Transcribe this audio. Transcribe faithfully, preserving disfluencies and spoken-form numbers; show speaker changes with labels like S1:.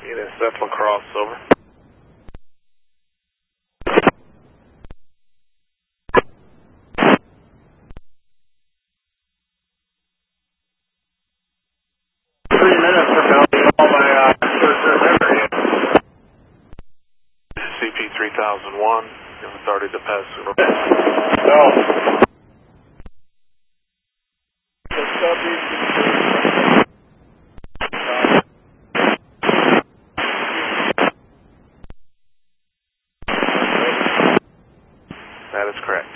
S1: Unit Steph Lacrosse, over. Three minutes from now, all my uh, area. C P three thousand one, you have authority to pass super. No. That is correct.